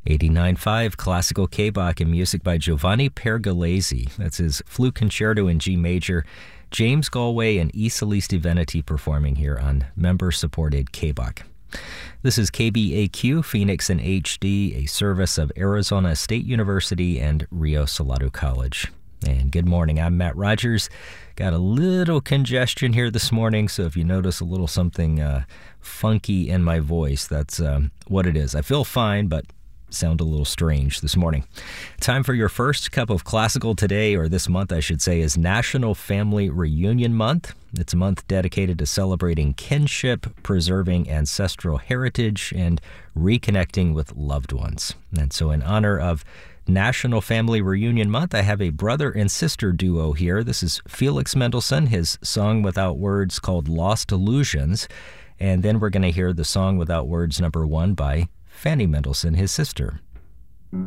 89.5 classical K-Bach and music by Giovanni Pergolesi. That's his flute concerto in G major. James Galway and Isoliste Veneti performing here on member-supported K-Bach. This is KBAQ, Phoenix in HD, a service of Arizona State University and Rio Salado College. And good morning, I'm Matt Rogers. Got a little congestion here this morning, so if you notice a little something funky in my voice, that's what it is. I feel fine, but sound a little strange this morning. Time for your first cup of classical today, or this month I should say, is National Family Reunion Month. It's a month dedicated to celebrating kinship, preserving ancestral heritage, and reconnecting with loved ones. And so in honor of National Family Reunion Month, I have a brother and sister duo here. This is Felix Mendelssohn, his song without words called Lost Illusions, and then we're going to hear the song without words number 1 by Fanny Mendelssohn, his sister.